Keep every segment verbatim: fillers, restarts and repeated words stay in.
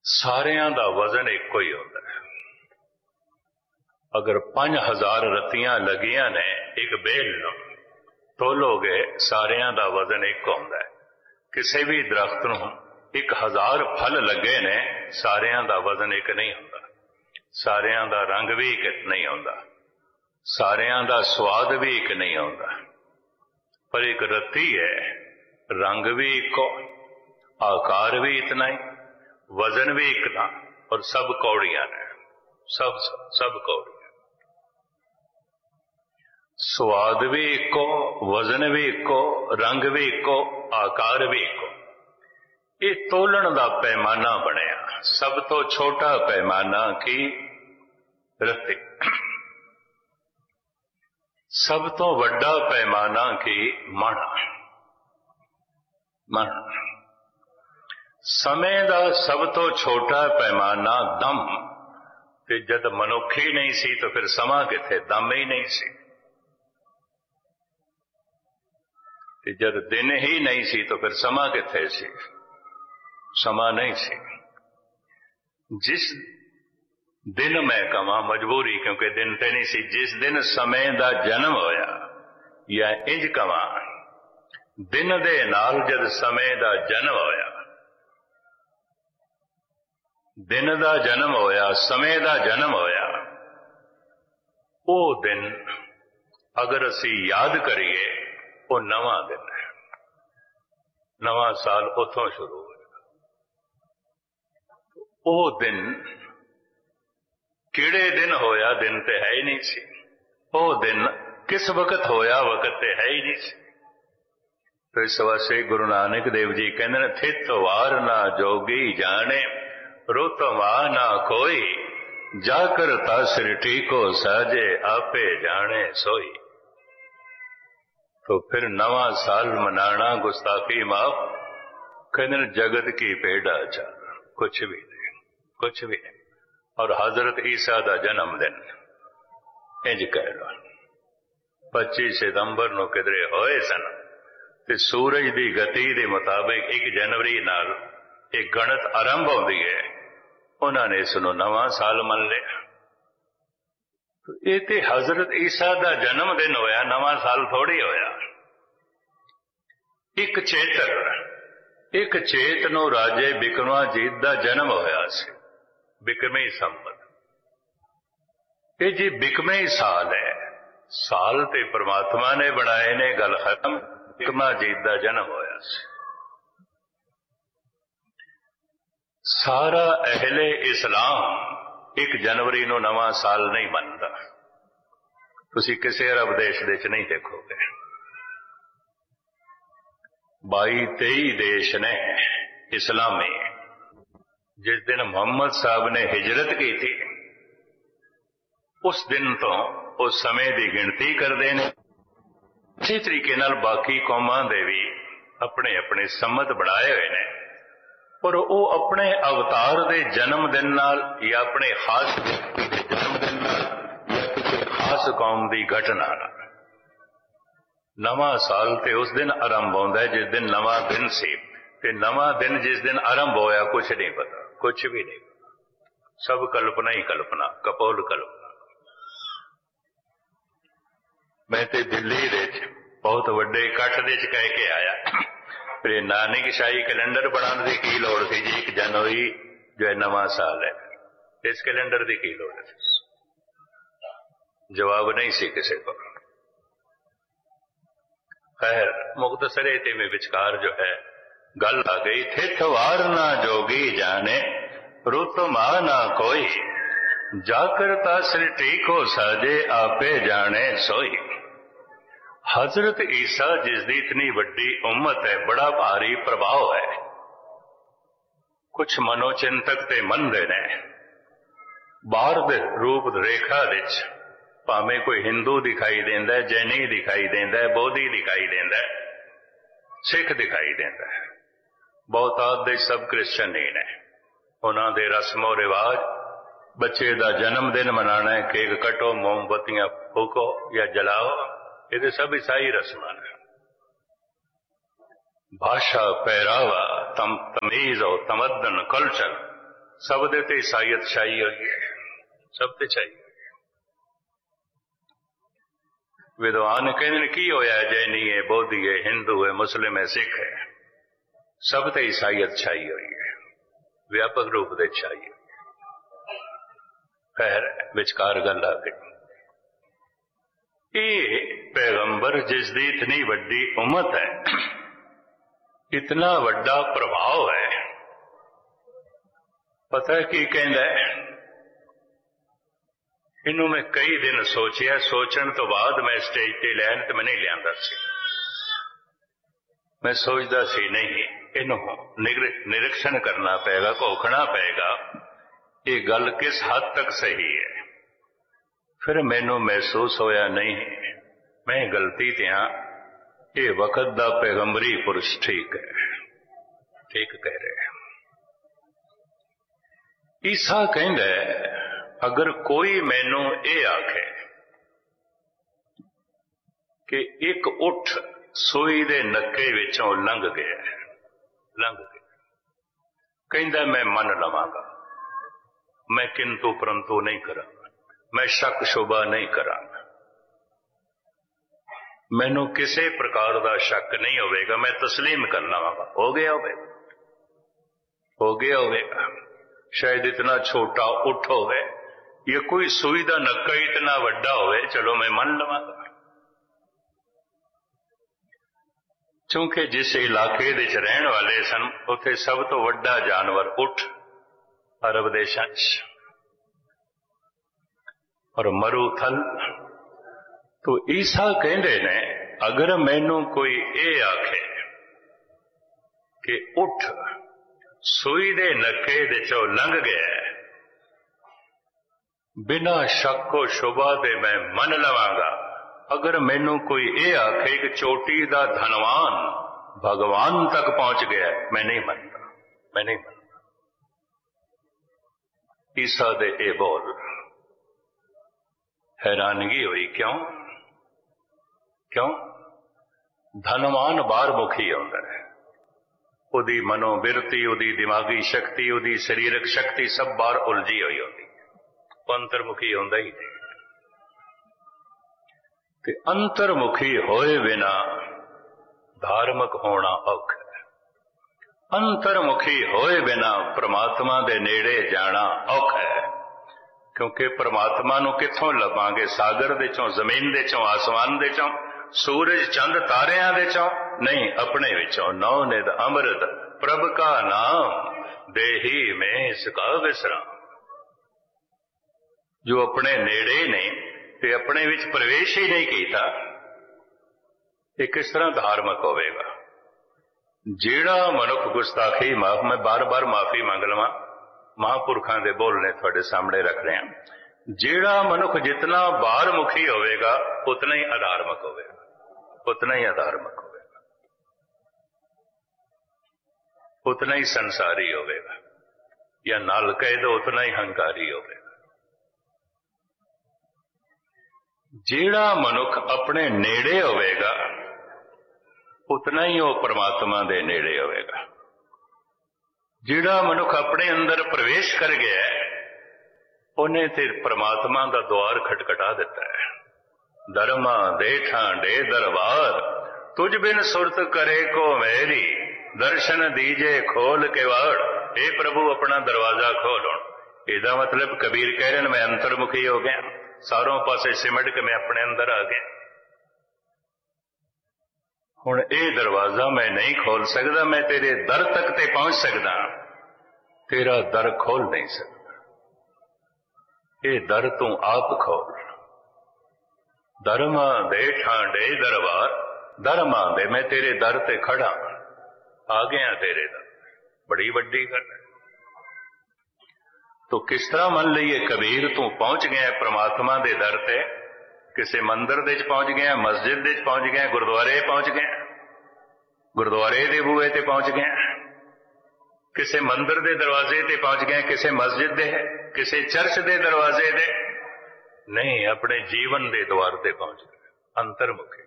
सारियां दा वजन एको ही होता है। अगर पांच हजार रत्तियां लगियां ने एक बेल नूं तोलोगे सारियां दा वजन एक होंदा है। किसी भी दरख्त नूं एक हजार फल लगे ने सारियां दा वजन एक नहीं होंदा। सारियां दा रंग भी एक नहीं होंदा, सारियां दा स्वाद भी एक नहीं होंदा। पर एक रत्ती है, रंग भी इको, आकार भी इतना ही, वजन भी इतना, और सब कौड़ियां ने, सब सब कौड़ियां। स्वाद भी इको, वजन भी इको, रंग भी इको, आकार भी इको। ये तोलन दा पैमाना बनया। सब तो छोटा पैमाना की रत्ती, सब तो वड्डा पैमाना की मण। मण समय दा सब तो छोटा पैमाना दम। ते जद मनुख ही नहीं सी तो फिर समा किथे, दम ही नहीं सी। ते जद दिन ही नहीं सी तो फिर समा किथे सी, समा नहीं सी। जिस दिन मैं कमा मजबूरी, क्योंकि दिन ते नहीं सी, जिस दिन समय दा जन्म होया, या इंज कमा दिन दे नाल जद समय दा जन्म होया, दिन दा जन्म होया, समय दा जन्म होया, वो दिन अगर असी याद करिए वो नवा दिन है। नवा साल उथों शुरू हो जाए। वो दिन किहड़े दिन होया, दिन ते है ही नहीं सी। वो दिन किस वक्त होया, वक्त ते है ही नहीं सी। तो इस वास्ते गुरु नानक देव जी कहते हैं, थित वार ना जोगी जाने, रुत वा ना कोई, जाकर तासृष्टि को साजे, आपे जाने सोई। तो फिर नवा साल मनाना गुस्ताखी माफ, कहते जगत की पेड़ा चाल, कुछ भी नहीं, कुछ भी नहीं। और हजरत ईसा का जन्मदिन इंज कह लो पच्चीस सितंबर नूं किधरे होए सन, ते सूरज की गति के मुताबिक एक जनवरी नाल एक गणत आरंभ होती है। उन्होंने इसनूं नवा साल मन लिया। तो ये ते हजरत ईसा का जन्मदिन होया, नवा साल थोड़ी होया। एक चेतर, एक चेत नूं राजे बिक्रमाजीत का जन्म होया सी, बिक्रमी संवत। ये जी बिक्रमी साल है, साल ते परमात्मा ने बनाए ने, गल खत्म। बिक्रमाजीत का जन्म होया सी। सारा अहले इस्लाम एक जनवरी नूं नवा साल नहीं मनदा। तुसी किसी अरब देश दे च नहीं देखोगे। बाई तेई देश ने इस्लामी, जिस दिन मोहम्मद साहब ने हिजरत की थी, उस दिन तो उस समय की गिनती करते हैं। इसी तरीके नाल बाकी कौमां दे भी अपने अपने सम्मत बनाए हुए ने, पर वो अपने अवतार के जन्मदिन नाल या अपने खास व्यक्ति के जन्मदिन नाल या किसी खास कौम की घटना नाल नवा साल ते उस दिन आरंभ होता है जिस दिन नवा दिन सी। ते नवा दिन जिस दिन आरंभ होया कुछ नहीं पता, कुछ भी नहीं पता। सब कल्पना ही कल्पना, कपोल कल्पना। मैं ते दिल्ली दे बहुत वड्डे इकट्ठ दे च कह के आया, फिर नानक शाही कैलेंडर बनाने की लोड़ थी जी। एक जनवरी जो है नवा साल है, इस कैलेंडर की की लोड़ थी? जवाब नहीं सी किसी को। खैर मुख्तसरे ते में विचकार जो है गल आ गई, थित वार ना जोगी जाने, रुत मा ना कोई, जाकर तासृष्टि को साजे, आपे जाने सोई। हजरत ईसा जिसकी इतनी वड्डी उम्मत है, बड़ा भारी प्रभाव है। कुछ मनोचिंतक ते मनदे ने बाहर दे रूप रेखा विच भावें कोई हिंदू दिखाई देंदा है, जैनी दिखाई देंदा है, बोधी दिखाई देंदा है, सिख दिखाई देंदा है, बहुतात दे सब क्रिश्चन ही ने। उन्हां दे रस्मो रिवाज, बच्चे का जन्मदिन मनाना है, केक कटो, मोमबत्तियां फूको या जलाओ, ये सब ईसाई रस्म है। भाषा, पहरावा, तम तमीज और तमद्दन, कल्चर सब दे ते ईसाईयत छाई हुई है, सब ते छाई। विद्वान कहते की होया, जैनी है, बौद्धी है, हिंदू है, मुस्लिम है, सिख है, सब ते ईसाईयत छाई हुई है, व्यापक रूप से छाई हुई। खैर विचकार गल आ गई। ये पैगंबर जिसदी इतनी वड्डी उम्मत है, इतना वड्डा प्रभाव है, पता है की कहंदा है? इनू मैं कई दिन सोचिया, सोचने तो बाद मैं स्टेज ते लैन ते मैं नहीं लियांदा सी। मैं सोचदा सी नहीं, इनू निरीक्षण करना पेगा, घोखना पेगा, ये गल किस हद तक सही है। फिर मैनू महसूस होया नहीं, मैं गलती ते हां, ये वक्त दा पैगंबरी पुरुष ठीक है, ठीक कह रहे हैं। ईसा कहंदा है, अगर कोई मैनू ये आखे कि एक उठ सूई दे नक्के विचों लंघ गया, लंघ गया, कहंदा मैं मन लवांगा, मैं किंतु परंतु नहीं करांगा, मैं शक शुबा नहीं करांगा, मैनू किसी प्रकार का शक नहीं होगा, मैं तस्लीम कर लवांगा। हो गया होगा, हो गया होगा। शायद इतना छोटा उठ होवे, या कोई सूई दा नक्का इतना वड्डा होवे, चलो मैं मन लवांगा। क्योंकि जिस इलाके दे च रहन वाले सन, उत्थे सब तो वड्डा जानवर उठ अरब देशां च, और मरूथल। तो ईसा कहंदे ने, अगर मैनू कोई ये आखे कि उठ सूई दे नक्के दे चों लंघ गया, बिना शक्को शुबा दे मैं मन लवांगा। अगर मैनू कोई ये आखे कि चोटी दा धनवान भगवान तक पहुंच गया, मैं नहीं मनता, मैं नहीं मनता। ईसा दे ए बोल, हैरानगी हुई, क्यों क्यों? धनवान बाहर मुखी होंदा है, उदी मनोबिरती, उदी दिमागी शक्ति, उदी शरीरक शक्ति सब बाहर उलझी हुई होती, अंतर्मुखी होंदा ही नहीं। ते अंतर्मुखी होए बिना धार्मिक होना औखा है, अंतर्मुखी होए बिना परमात्मा दे नेड़े जाना औखा है। क्योंकि परमात्मा नू कित्थों लभांगे? सागर दे चों, जमीन दे चों, आसमान दे चों, सूरज चंद तारियां दे चों नहीं, अपने विचों। नौ निध अमृत प्रभ का नाम, देही में इसका विश्राम। जो अपने नेड़े ने ते अपने विच प्रवेश ही नहीं कीता, ये किस तरह धार्मिक होवेगा? जेड़ा मनुख गुस्ताखी, माफ, मैं बार बार माफी मांग लवां, महापुरखों के बोलने थोड़े सामने रख रहे हैं। जेड़ा मनुख जितना बाहर मुखी होवेगा, उतना ही अधार्मिक होवेगा, उतना ही अधार्मिक होवेगा, उतना ही संसारी होवेगा, या नाल कह दो उतना ही हंकारी होवेगा। जेड़ा मनुख अपने नेड़े होवेगा, उतना ही वो परमात्मा दे नेड़े होवेगा। जेड़ा मनुख अपने अंदर प्रवेश कर गया, उन्हें ते परमात्मा का द्वार खटखटा देता है। धर्मा देठा डे दरबार, तुझ बिन सुरत करे को मेरी, दर्शन दीजे खोल के वाड़। हे प्रभु अपना दरवाजा खोलो। इसका मतलब कबीर कह रहे हैं, मैं अंतर्मुखी हो गया, सारों पासे सिमट के मैं अपने अंदर आ गया। हुण ये दरवाजा मैं नहीं खोल सकता, मैं तेरे दर तक ते पहुंच सकता, तेरा दर खोल नहीं सकता। ये दर तू आप खोल। धर्मा दे ठांडे दरबार, धर्मा दे, मैं तेरे दर ते खड़ा, आ गया तेरे दर। बड़ी वड्डी गल है। तो किस तरह मन लीए कबीर तू पहुंच गया परमात्मा दे दर ते, किसी मंदिर दे पहुंच गया, मस्जिद दे पहुंच गया, गुरुद्वारे पहुंच गया, गुरुद्वारे दे बूहे ते पहुंच गया, किसी मंदिर दे दरवाजे ते पहुंच गया, किसी मस्जिद दे, किसी चर्च दे दरवाजे दे नहीं, अपने जीवन दे द्वार ते पहुंच गए, अंतर्मुखी।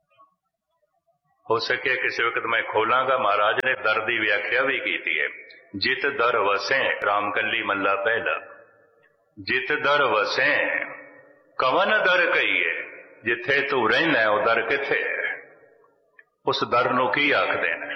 हो सके किसी वक्त मैं खोलांगा, महाराज ने दर दी व्याख्या भी की है। जित दर वसें राम कली मल्ला पहला, जित दर वसें कवन दर कहीए, जिथे तू रहना वो दर किथे है, उस दर नूं की आखदे ने।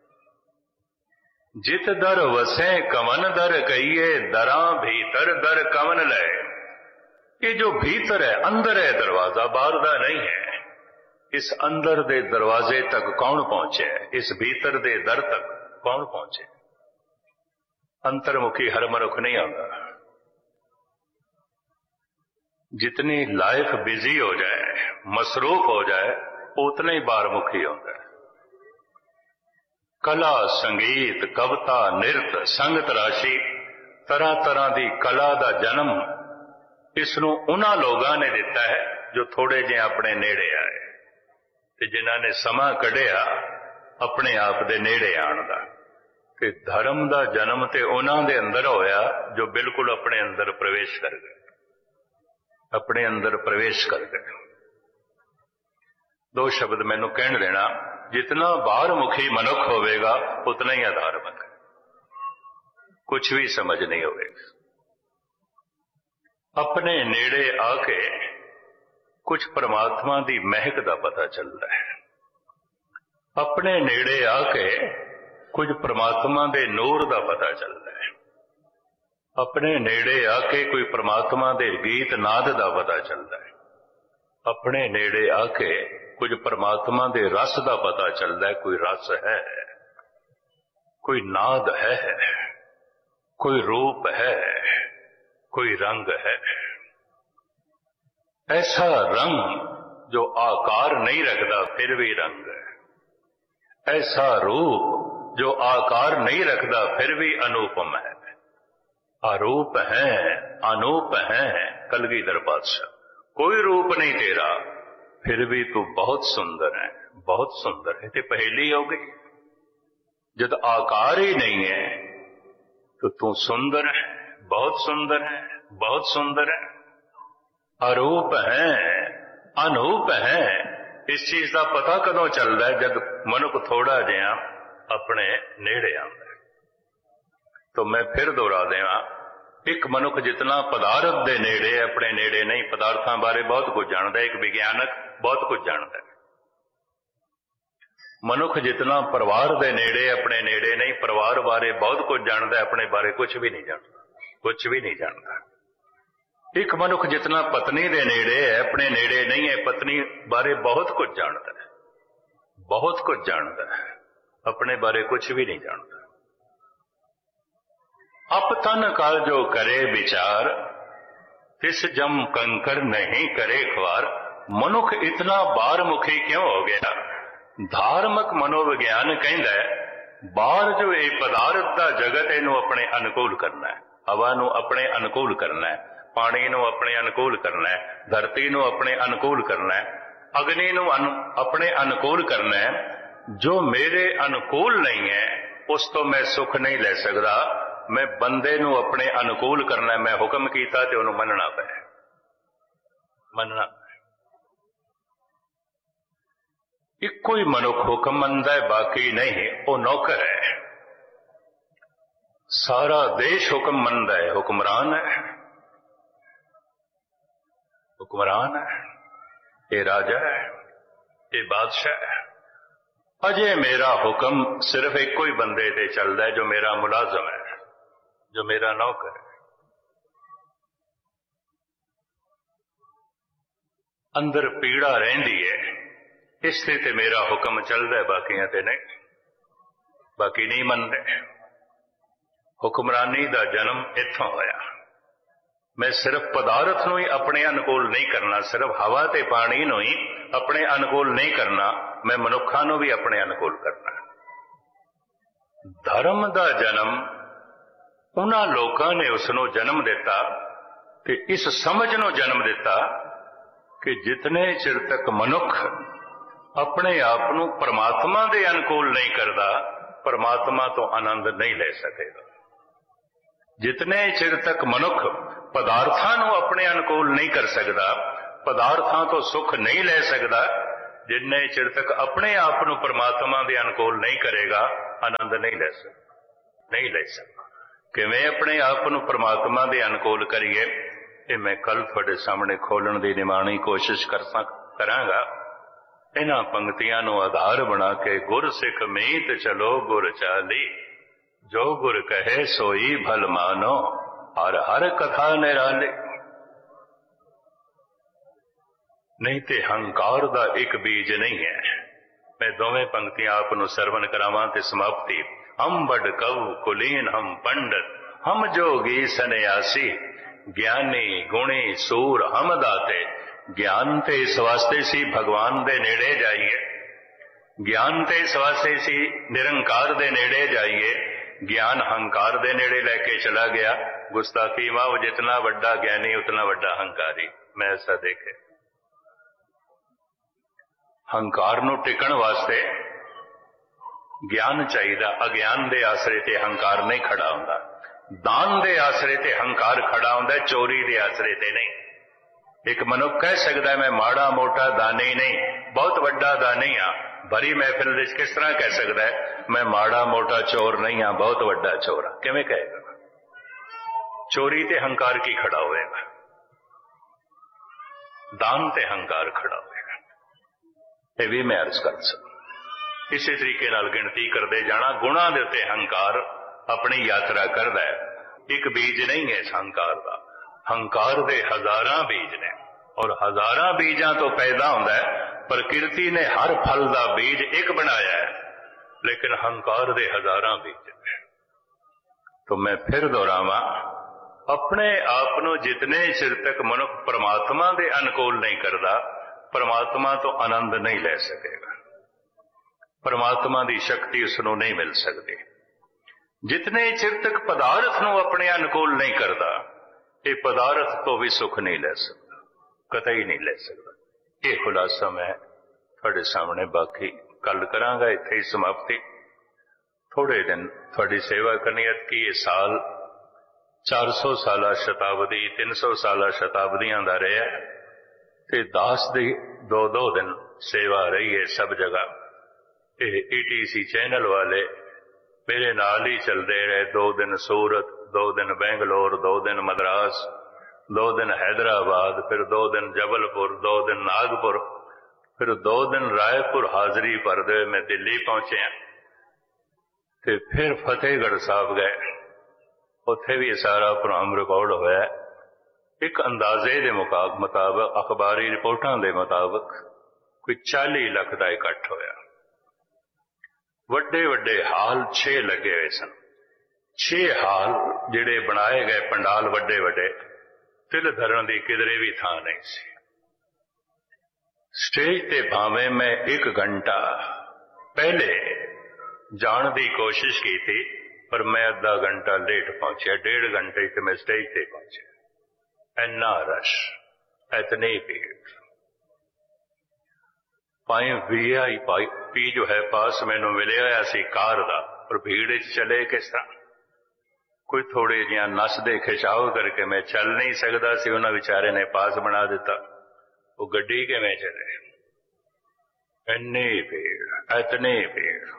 जित दर वसें कवन दर कहीए, दरां भीतर दर कवन लै। ये जो भीतर है, अंदर है दरवाजा, बाहर दा नहीं है। इस अंदर दे दरवाजे तक कौन पहुंचे, इस भीतर दे दर तक कौन पहुंचे। अंतर्मुखी हर मनुख नहीं आता। जितनी लाइफ बिजी हो जाए, मसरूफ हो जाए, उतना ही बाहरमुखी होता है। कला, संगीत, कविता, नृत्य, संगत राशि, तरह तरह की कला का जन्म इसनूं उन्हां लोगां ने दिता है जो थोड़े जे अपने नेड़े आए ते जिन्हां ने समा कढ़िया अपने आप दे नेड़े आण दा। ते धर्म दा जन्म ते उन्हां दे अंदर होया जो बिल्कुल अपने अंदर प्रवेश कर गए, अपने अंदर प्रवेश कर गए। दो शब्द मैनू कहण देना, जितना बाहरमुखी मनुख होवेगा उतना ही अधार्मिक है, कुछ भी समझ नहीं होवेगा। अपने नेड़े आके कुछ परमात्मा की महक का पता चलता है, अपने नेड़े आके कुछ परमात्मा के नूर का पता चलता है, अपने नेड़े आके कोई परमात्मा के गीत नाद का पता चलता है, अपने नेड़े आके कुछ परमात्मा के रस का पता चलता है। कोई रस है, कोई नाद है, कोई रूप है, कोई रंग है। ऐसा रंग जो आकार नहीं रखता फिर भी रंग है, ऐसा रूप जो आकार नहीं रखता फिर भी अनुपम है। अरूप है, अनूप है कलगीधर पातशाह। कोई रूप नहीं तेरा फिर भी तू बहुत सुंदर है, बहुत सुंदर है। ते पहेली हो गई, जब आकार ही नहीं है तो तू सुंदर है, बहुत सुंदर है, बहुत सुंदर है। अरूप है, अनूप है, इस चीज का पता कदों चलता है जब मनुख थोड़ा जिहा अपने नेड़े आता है। तो मैं फिर दोहरा देवा, एक मनुख जितना पदार्थ दे नेड़े अपने नेड़े नहीं, पदार्थों बारे बहुत कुछ जानता है, एक विज्ञानक बहुत कुछ जानता है। मनुख जितना परिवार दे नेड़े अपने नेड़े नहीं, परिवार बारे बहुत कुछ जानता है, अपने बारे कुछ भी नहीं जानता, कुछ भी नहीं जानता। एक मनुख जितना पत्नी दे नेड़े है अपने नेड़े नहीं है, पत्नी बारे बहुत कुछ जानता है, बहुत कुछ जानता है, अपने बारे कुछ भी नहीं जानता। अप तन काल जो करे विचार, तिस जम कंकर नहीं करे ख्वार। मनुख इतना बाहरमुखी क्यों हो गया? धार्मिक मनोविज्ञान कहता है बाहर जो ये पदार्थ का जगत इनू अपने अनुकूल करना है, हवा नू अपने अनुकूल करना है, पानी नू अपने अनुकूल करना है, धरती नू अपने अनुकूल करना है, अग्नि नू अनु, अपने अनुकूल करना है। जो मेरे अनुकूल नहीं है उस तो मैं सुख नहीं ले सकता। मैं बंदे नू अपने अनुकूल करना है, मैं हुक्म कीता ते उन्होंने मनना पे, मनना पे। इको ही मनुख हुक्म मनदा है, बाकी नहीं, वो नौकर है। सारा देश हुक्म मनदा है, हुक्मरान है, हुक्मरान है, ये राजा है, ये बादशाह है। अजे मेरा हुक्म सिर्फ एक ही बंदे ते चलता है जो मेरा मुलाजम है, जो मेरा नौकर है। अंदर पीड़ा रहिंदी है, इसलिए ते मेरा हुक्म चलता है, बाकियां ते नहीं, बाकी नहीं मनते। हुक्मरानी का जन्म इत्थों होया। मैं सिर्फ पदार्थ नूं ही अपने अनुकूल नहीं करना, सिर्फ हवा ते पानी नूं ही अपने अनुकूल नहीं करना, मैं मनुखा नूं भी अपने अनुकूल करना। धर्म का जन्म उन्हां लोकां ने उसनूं जन्म दिता ते इस समझ नूं जन्म दिता कि जितने चिर तक मनुख अपने आप नूं परमात्मा दे अनुकूल नहीं करता, परमात्मा तो आनंद नहीं ले सकेगा। जितने चिर तक मनुख पदार्थां नूं अपने अनुकूल नहीं कर सकता, पदार्थां तो सुख नहीं ले सकता, जिन्ने चिर तक अपने आप नूं परमात्मा दे अनुकूल नहीं करेगा, आनंद नहीं ले सकता। नहीं ले सकता। किवें अपने आप नूं परमात्मा दे अनुकूल करिए, ये मैं कल तुहाडे सामने खोलण दी निमाणी कोशिश कर सक करांगा। इन्हां पंक्तियां नूं आधार बना के गुर सिख मीत चलो गुर चाली, जो गुर कहे सोई भल मानो, हर हर कथा निराली। नहीं ते हंकार दा एक बीज नहीं है। मैं दोवें पंक्तियां आप नूं सरवण करावां ते समाप्ति। हम बड़ कवि कुलीन हम पंडित, हम जोगी सन्यासी, ज्ञानी गुणी सूर हम दाते। ज्ञान ते इस वास्ते सी भगवान दे नेड़े जाइए, ज्ञान ते इस वास्ते सी निरंकार दे नेड़े जाइए। ज्ञान हंकार दे नेड़े लेके चला गया। गुस्ताखी मां, जितना बड़ा ज्ञानी उतना बड़ा हंकारी। मैं ऐसा देखे। हंकार नूं टिकण वास्ते ज्ञान चाहिदा। अज्ञान दे आसरे ते हंकार नहीं खड़ा हुंदा। दान दे आसरे ते हंकार खड़ा हुंदा, चोरी दे आसरे ते नहीं। एक मनुख कह सकदा है मैं माड़ा मोटा दानी नहीं, बहुत वड्डा दानी हाँ। भरी महफिल विच किस तरह कह सकदा है मैं माड़ा मोटा चोर नहीं हाँ, बहुत वड्डा चोर हाँ? किवें कहेगा? चोरी ते हंकार की खड़ा होएगा, दान ते हंकार खड़ा होएगा। ये भी मैं अर्ज कर सकदा। इसी तरीके नाल गिणती करदे जाना। गुणां दे उत्ते हंकार अपनी यात्रा करदा है। एक बीज नहीं है इस हंकार दा। हंकार दे हजारां बीज ने, और हजारां बीजां तो पैदा हुंदा है। प्रकृति ने हर फल दा बीज एक बनाया है, लेकिन हंकार दे हजारां बीज ने। तो मैं फिर दोहरावां, अपने आप नूं जितने चिर तक मनुख परमात्मा दे अनुकूल नहीं करदा, परमात्मा तो आनंद नहीं ले सकेगा। परमात्मा दी शक्ति उसनूं नहीं मिल सकती। जितने चिर तक पदार्थ नूं अपने अनुकूल नहीं करदा, ये पदार्थ तो भी सुख नहीं ले सकता, कतई नहीं ले सकता। ये खुलासा मैं थोड़े सामने बाकी कल करांगा। इत्थे ही समाप्ति। थोड़े दिन थोड़ी सेवा करनी है कि ये साल चार सौ साला शताब्दी, तीन सौ साला शताब्दियां दा रहा है, ते दास दी दो दो दिन सेवा रही है सब जगह। ये ई टी सी चैनल वाले मेरे नाल ही चलते रहे। दो दिन सूरत, दो दिन बेंगलोर, दो दिन मद्रास, दो दिन हैदराबाद, फिर दो दिन जबलपुर, दो दिन नागपुर, फिर दो दिन रायपुर हाजरी भर दे मैं दिल्ली पहुंचे हैं। ते फिर फतेहगढ़ साहब गए, उत्थे भी सारा प्रोग्राम रिकॉर्ड होया। एक अंदाजे दे मुताबिक, अखबारी रिपोर्टां दे मुताबिक कोई चाली लाख का इकट्ठ होया। वड्डे वड्डे हाल छे लगे हुए सन। छे हाल जिहड़े बनाए गए पंडाल वड्डे वड्डे, तिल धरण दी किधरे भी थां नहीं सी। स्टेज ते भावें मैं एक घंटा पहले जाण दी कोशिश की थी, पर मैं अद्धा घंटा लेट पहुंचा। डेढ़ घंटे से मैं स्टेज ते पहुंचा। इन्ना रश, इतनी भीड़। पाई वी आई पी जो है पास मैनू मिले हुआ सी कार दा, पर भीड़ चले किस तरह? कोई थोड़े जिहा नस दे खिचाव करके मैं चल नहीं सकता सी, उन्होंने बेचारे ने पास बना दिता। वो गड्डी किवें चले? इन्नी भीड़, इतनी भीड़।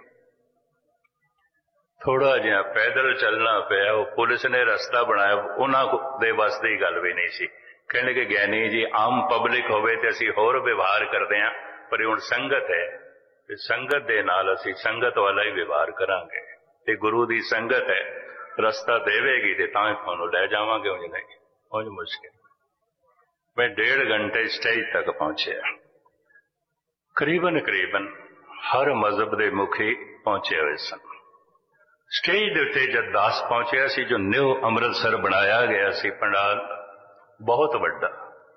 थोड़ा जिहा पैदल चलना पिया। वो पुलिस ने रास्ता बनाया, उन्होंने दे बस की गल भी नहीं सी। कहने के ज्ञानी जी आम पब्लिक होवे ते असीं होर व्यवहार करते हैं, पर हुण संगत है, संगत दे नाल असीं संगत वाला ही व्यवहार करांगे। ये गुरु दी संगत है, रास्ता देवेगी ते तां तुहानूं लै जावांगे, उंज नहीं, उंज मुश्किल। मैं डेढ़ घंटे स्टेज तक पहुंचा। करीबन करीबन हर मजहब दे मुखी पहुंचे हुए सन। स्टेज दे उत्ते जद दास पहुंचा सी, जो न्यू अमृतसर बनाया गया सी पंडाल, बहुत वड्डा,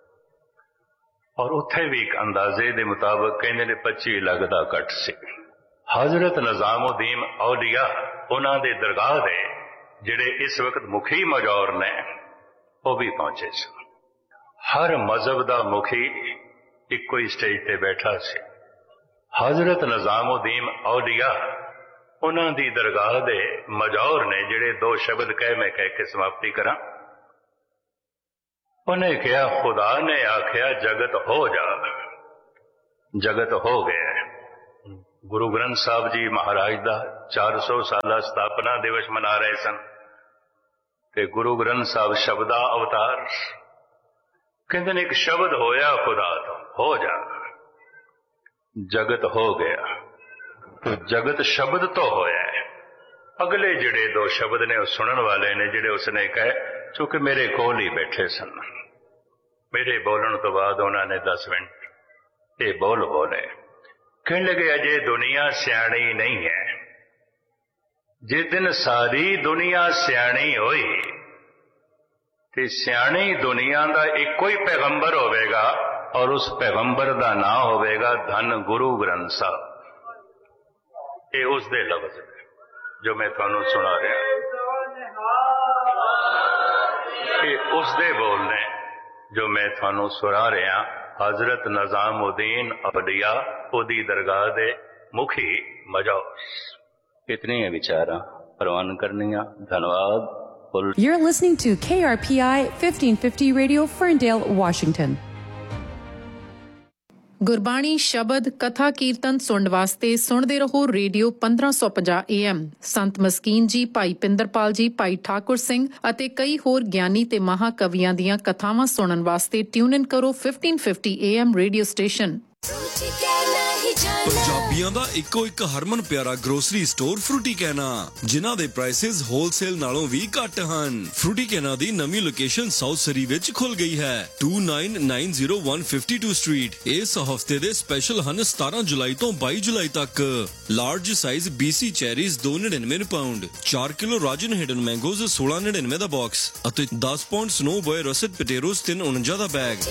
और उत्थे भी एक अंदाजे दे मुताबिक कहने ने पच्ची लाख दा इकट्ठ सी। हजरत निजामुद्दीन औलिया उन्हां दे दरगाह दे जिहड़े इस वक्त मुखी मजौर ने, वो भी पहुंचे सन। हर मजहब दा मुखी इक्को ही स्टेज ते बैठा सी। हजरत निजामुद्दीन औलिया उन्हां दी दरगाह दे मजौर ने, जिहड़े दो शब्द कह मैं कह के समाप्ति करा। उन्हें कहा खुदा ने आख्या जगत हो जा, जगत हो गया। ਗੁਰੂ ਗ੍ਰੰਥ ਸਾਹਿਬ ਜੀ ਮਹਾਰਾਜ ਦਾ ਚਾਰ ਸੌ ਸਾਲਾ ਸਥਾਪਨਾ ਦਿਵਸ ਮਨਾ ਰਹੇ ਸਨ ਤੇ ਗੁਰੂ ਗ੍ਰੰਥ ਸਾਹਿਬ ਸ਼ਬਦਾ ਅਵਤਾਰ ਕਹਿੰਦੇ ਨੇ ਇੱਕ ਸ਼ਬਦ ਹੋਇਆ ਖੁਦਾ ਤੋਂ ਹੋ ਜਾ ਜਗਤ ਹੋ ਗਿਆ ਤੇ ਜਗਤ ਸ਼ਬਦ ਤੋਂ ਹੋਇਆ ਹੈ। ਅਗਲੇ ਜਿਹੜੇ ਦੋ ਸ਼ਬਦ ਨੇ ਉਹ ਸੁਣਨ ਵਾਲੇ ਨੇ ਜਿਹੜੇ ਉਸਨੇ ਕਹੇ ਚੁੱਕ ਮੇਰੇ ਕੋਲ ਹੀ ਬੈਠੇ ਸਨ। ਮੇਰੇ ਬੋਲਣ ਤੋਂ ਬਾਅਦ ਉਹਨਾਂ ਨੇ ਦਸ ਮਿੰਟ ਇਹ ਬੋਲ ਬੋਲੇ। ਕਹਿਣ ਲੱਗੇ ਅਜੇ ਦੁਨੀਆ ਸਿਆਣੀ ਨਹੀਂ ਹੈ। ਜਿਸ ਦਿਨ ਸਾਰੀ ਦੁਨੀਆ ਸਿਆਣੀ ਹੋਈ ਤੇ ਸਿਆਣੀ ਦੁਨੀਆ ਦਾ ਇੱਕੋ ਹੀ ਪੈਗੰਬਰ ਹੋਵੇਗਾ ਔਰ ਉਸ ਪੈਗੰਬਰ ਦਾ ਨਾਂ ਹੋਵੇਗਾ ਧੰਨ ਗੁਰੂ ਗ੍ਰੰਥ ਸਾਹਿਬ। ਇਹ ਉਸ ਦੇ ਲਫ਼ਜ਼ ਜੋ ਮੈਂ ਤੁਹਾਨੂੰ ਸੁਣਾ ਰਿਹਾ, ਇਹ ਉਸ ਦੇ ਬੋਲ ਨੇ ਜੋ ਮੈਂ ਤੁਹਾਨੂੰ ਸੁਣਾ ਰਿਹਾ। हजरत निजामुद्दीन औलिया ओदी दरगाह दे मुखी मजौस। इतनी है विचारा प्रवान करनिया। धन्यवाद। You're listening to K R P I fifteen fifty Radio, Ferndale, Washington. Gurbani ਸ਼ਬਦ ਕਥਾ ਕੀਰਤਨ ਸੁਣਨ ਵਾਸਤੇ ਸੁਣਦੇ ਰਹੋ ਰੇਡੀਓ ਪੰਦਰਾਂ ਸੌ ਪੰਜਾਹ ਏ ਐਮ। ਸੰਤ ਮਸਕੀਨ ਜੀ, ਭਾਈ ਪਿੰਦਰਪਾਲ ਜੀ, ਭਾਈ ਠਾਕੁਰ ਸਿੰਘ ਅਤੇ ਕਈ ਹੋਰ ਗਿਆਨੀ ਤੇ ਮਹਾਕਵੀਆਂ ਦੀਆਂ ਕਥਾਵਾਂ ਸੁਣਨ ਵਾਸਤੇ ਟਿਊਨ ਇਨ ਕਰੋ fifteen fifty A M radio station. ਪੰਜਾਬੀਆਂ ਦਾ ਇੱਕੋ ਇੱਕ ਹਰਮਨ ਪਿਆਰਾ ਗਰੋਸਰੀ ਸਟੋਰ ਫਰੂਟੀ ਕੈਨਾ, ਜਿਨ੍ਹਾਂ ਦੇ ਪ੍ਰਾਈਸਿਸ ਹੋਲਸੇਲ ਨਾਲੋਂ ਵੀ ਘੱਟ ਹਨ। ਫਰੂਟੀ ਕੈਨਾ ਦੀ ਨਵੀਂ ਲੋਕੇਸ਼ਨ ਸਾਊਥ ਸਰੀ ਵਿੱਚ ਖੁੱਲ ਗਈ ਹੈ, to nine nine zero one fifty two street. ਇਸ ਹਫਤੇ ਦੇ ਸਪੈਸ਼ਲ ਹਨ ਸਤਾਰਾਂ ਜੁਲਾਈ ਤੋਂ ਬਾਈ ਜੁਲਾਈ ਤੱਕ। ਲਾਰਜ ਸਾਈਜ਼ ਬੀਸੀ ਚੈਰੀਜ਼ ਦੋ ਨੜਿਨਵੇਂ ਪਾਉਂਡ, ਚਾਰ ਕਿਲੋ ਰਾਜਨ ਹਿਡਨ ਮੈਂਗੋਜ਼ ਸੋਲਾਂ ਨੜਿਨਵੇਂ ਦਾ ਬਾਕਸ ਅਤੇ ਦਸ ਪਾਉਂਡ ਸਨੋ ਬॉय ਰਸਟ ਪਟੇਟੋਜ਼ ਤਿੰਨ ਉਣੰਜਾ ਦਾ ਬੈਗ।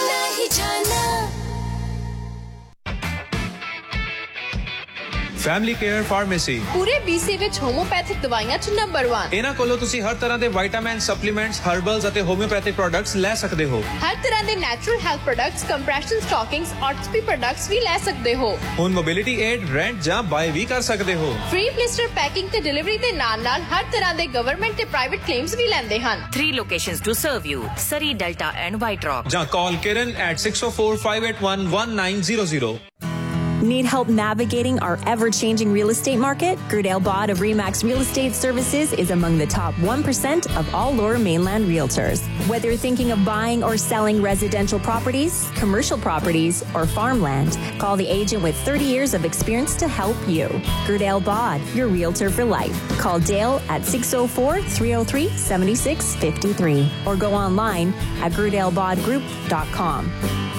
ਫੈਮਿਲੀ ਕੇਅਰ ਫਾਰਮੇਸੀ ਪੂਰੇ ਬੀਸੀ ਵਿੱਚ ਹੋਮੋਪੈਥਿਕ ਦਵਾਈਆਂ ਚ ਨੰਬਰ ਇੱਕ। ਇਹਨਾਂ ਕੋਲੋਂ ਤੁਸੀਂ ਹਰ ਤਰ੍ਹਾਂ ਦੇ ਵਿਟਾਮਿਨ, ਸਪਲੀਮੈਂਟਸ, ਹਰਬਲਸ ਅਤੇ ਹੋਮਿਓਪੈਥਿਕ ਪ੍ਰੋਡਕਟਸ ਲੈ ਸਕਦੇ ਹੋ। ਹਰ ਤਰ੍ਹਾਂ ਦੇ natural health products, compression ਸਟਾਕਿੰਗਸ, ਆਰਥੋਪੀ products ਵੀ ਲੈ ਸਕਦੇ ਹੋ। ਹੁਣ ਮੋਬਿਲਿਟੀ ਏਡ, ਰੈਂਟ ਜਾਂ ਬਾਏ ਵੀ ਕਰ ਸਕਦੇ ਹੋ। ਫ੍ਰੀ ਬਲਿਸਟਰ ਪੈਕਿੰਗ ਤੇ ਡਿਲੀਵਰੀ ਦੇ ਨਾਲ ਨਾਲ ਹਰ ਤਰ੍ਹਾਂ ਦੇ ਗਵਰਨਮੈਂਟ ਤੇ ਪ੍ਰਾਈਵੇਟ ਕਲੇਮਸ ਵੀ ਲੈਂਦੇ ਹਨ। Three locations to serve you: Surrey, Delta and White Rock. ਜਾਂ ਕਾਲ ਕਿਰਨ at six oh four, five eight one, one nine zero zero. Need help navigating our ever-changing real estate market? Gerdale Bod of Remax Real Estate Services is among the top one percent of all Lower Mainland realtors. Whether you're thinking of buying or selling residential properties, commercial properties, or farmland, call the agent with thirty years of experience to help you. Gerdale Bod, your realtor for life. Call Dale at six oh four, three oh three, seven six five three or go online at gerdale bod group dot com.